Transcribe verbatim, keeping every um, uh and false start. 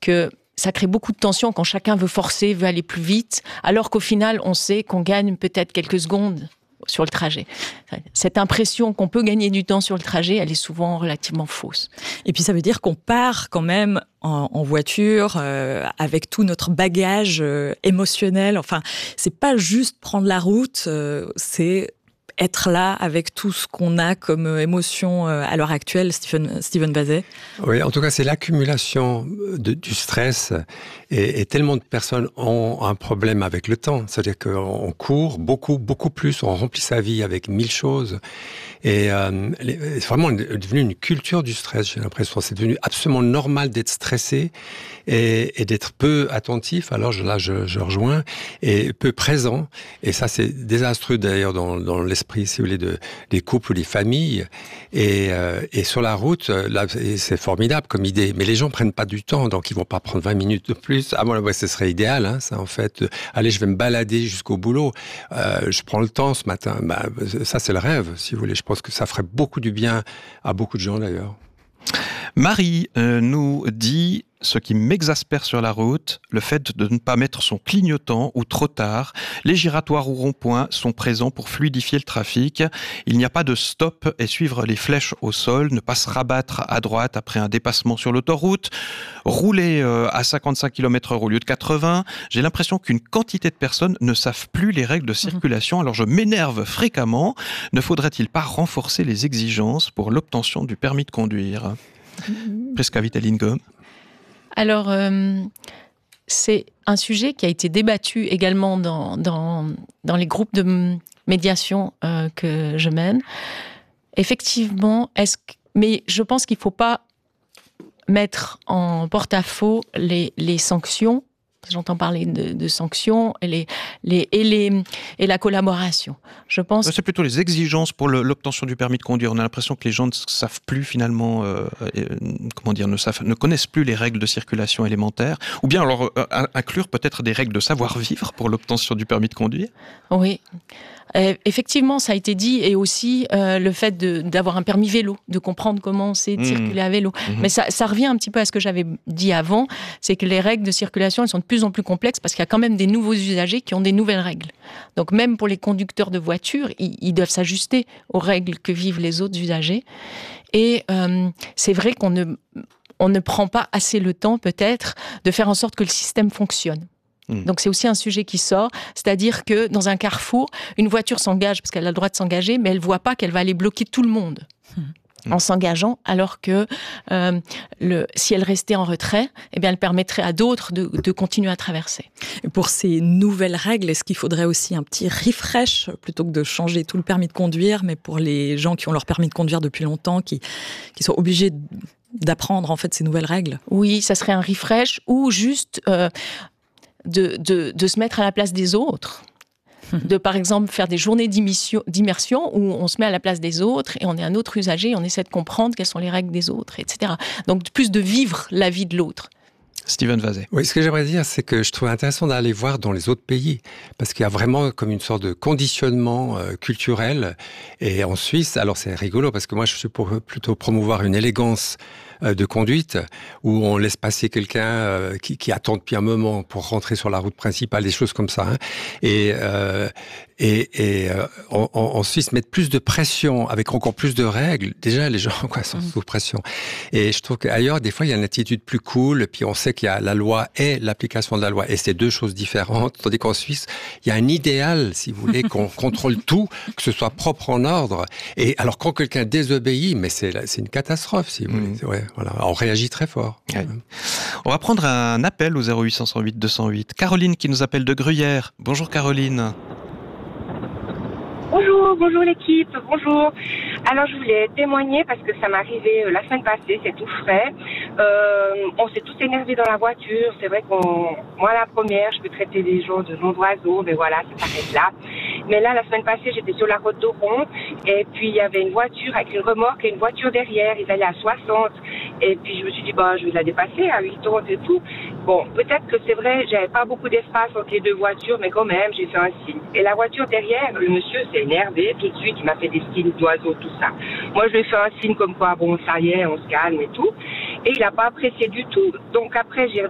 que ça crée beaucoup de tension quand chacun veut forcer, veut aller plus vite, alors qu'au final, on sait qu'on gagne peut-être quelques secondes sur le trajet. Cette impression qu'on peut gagner du temps sur le trajet, elle est souvent relativement fausse. Et puis ça veut dire qu'on part quand même en, en voiture euh, avec tout notre bagage euh, émotionnel. Enfin, c'est pas juste prendre la route, euh, c'est être là avec tout ce qu'on a comme émotion à l'heure actuelle, Stephen, Stephen Vazey. Oui, en tout cas, c'est l'accumulation de, du stress et, et tellement de personnes ont un problème avec le temps. C'est-à-dire qu'on court beaucoup, beaucoup plus, on remplit sa vie avec mille choses. Et euh, c'est vraiment devenu une culture du stress, j'ai l'impression. C'est devenu absolument normal d'être stressé et, et d'être peu attentif. Alors là, je, je rejoins, et peu présent. Et ça, c'est désastreux d'ailleurs dans, dans l'esprit, si vous voulez, de, des couples ou des familles. Et, euh, et sur la route, là, c'est formidable comme idée. Mais les gens prennent pas du temps, donc ils vont pas prendre vingt minutes de plus. Ah, moi, ouais, ce serait idéal, hein, ça, en fait. Allez, je vais me balader jusqu'au boulot. Euh, je prends le temps ce matin. Bah, ça, c'est le rêve, si vous voulez. Je pense que ça ferait beaucoup du bien à beaucoup de gens, d'ailleurs. Marie euh, nous dit ce qui m'exaspère sur la route, le fait de ne pas mettre son clignotant ou trop tard. Les giratoires ou ronds-points sont présents pour fluidifier le trafic. Il n'y a pas de stop et suivre les flèches au sol, ne pas se rabattre à droite après un dépassement sur l'autoroute, rouler euh, à cinquante-cinq kilomètres heure au lieu de quatre-vingts. J'ai l'impression qu'une quantité de personnes ne savent plus les règles de circulation, alors je m'énerve fréquemment. Ne faudrait-il pas renforcer les exigences pour l'obtention du permis de conduire ? Prisca Vitellinghem. Alors, euh, c'est un sujet qui a été débattu également dans, dans, dans les groupes de médiation euh, que je mène. Effectivement, est-ce que, mais je pense qu'il ne faut pas mettre en porte-à-faux les, les sanctions. J'entends parler de, de sanctions et, les, les, et, les, et la collaboration. Je pense... C'est plutôt les exigences pour le, l'obtention du permis de conduire. On a l'impression que les gens ne savent plus finalement, euh, euh, comment dire, ne, savent, ne connaissent plus les règles de circulation élémentaires. Ou bien alors euh, inclure peut-être des règles de savoir-vivre pour l'obtention du permis de conduire. Oui. Euh, effectivement, ça a été dit, et aussi euh, le fait de, d'avoir un permis vélo, de comprendre comment c'est de mmh. circuler à vélo. Mmh. Mais ça, ça revient un petit peu à ce que j'avais dit avant, c'est que les règles de circulation, elles sont de plus en plus complexes parce qu'il y a quand même des nouveaux usagers qui ont des nouvelles règles. Donc même pour les conducteurs de voitures, ils, ils doivent s'ajuster aux règles que vivent les autres usagers. Et euh, c'est vrai qu'on ne, on ne prend pas assez le temps, peut-être, de faire en sorte que le système fonctionne. Donc c'est aussi un sujet qui sort, c'est-à-dire que dans un carrefour, une voiture s'engage parce qu'elle a le droit de s'engager, mais elle ne voit pas qu'elle va aller bloquer tout le monde mmh. en s'engageant, alors que euh, le, si elle restait en retrait, eh bien, elle permettrait à d'autres de, de continuer à traverser. Et pour ces nouvelles règles, est-ce qu'il faudrait aussi un petit refresh plutôt que de changer tout le permis de conduire, mais pour les gens qui ont leur permis de conduire depuis longtemps, qui, qui sont obligés d'apprendre en fait ces nouvelles règles ? Oui, ça serait un refresh ou juste... Euh, De, de, de se mettre à la place des autres, de par exemple faire des journées d'immersion où on se met à la place des autres et on est un autre usager, on essaie de comprendre quelles sont les règles des autres, et cetera. Donc plus de vivre la vie de l'autre. Stephen Vazey. Oui, ce que j'aimerais dire, c'est que je trouve intéressant d'aller voir dans les autres pays, parce qu'il y a vraiment comme une sorte de conditionnement euh, culturel. Et en Suisse, alors c'est rigolo, parce que moi je suis pour plutôt promouvoir une élégance de conduite, où on laisse passer quelqu'un euh, qui, qui attend depuis un moment pour rentrer sur la route principale, des choses comme ça. Hein. Et, euh, et, et euh, en, en Suisse, mettre plus de pression, avec encore plus de règles, déjà les gens quoi, sont mmh. sous pression. Et je trouve qu'ailleurs, des fois, il y a une attitude plus cool, puis on sait qu'il y a la loi et l'application de la loi, et c'est deux choses différentes, tandis qu'en Suisse, il y a un idéal, si vous voulez, qu'on contrôle tout, que ce soit propre en ordre. Et alors, quand quelqu'un désobéit, mais c'est, c'est une catastrophe, si vous voulez. Mmh. Ouais. Voilà, on réagit très fort. Ouais. On va prendre un appel au zéro huit cent huit deux cent huit. Caroline qui nous appelle de Gruyère. Bonjour Caroline. Bonjour, bonjour l'équipe, bonjour. Alors je voulais témoigner parce que ça m'est arrivé la semaine passée, c'est tout frais. Euh, on s'est tous énervés dans la voiture. C'est vrai qu'on, moi la première, je peux traiter les gens de noms d'oiseaux, mais voilà, ça s'arrête là. Mais là, la semaine passée, j'étais sur la route d'Oron et puis il y avait une voiture avec une remorque et une voiture derrière. Ils allaient à soixante et puis je me suis dit, bah, je vais la dépasser à huitante et tout. Bon, peut-être que c'est vrai, j'avais pas beaucoup d'espace entre les deux voitures, mais quand même, j'ai fait un signe. Et la voiture derrière, le monsieur s'est énervé tout de suite, il m'a fait des signes d'oiseaux, tout ça. Moi, je lui ai fait un signe comme quoi, bon, ça y est, on se calme et tout. Et il n'a pas apprécié du tout. Donc après, j'ai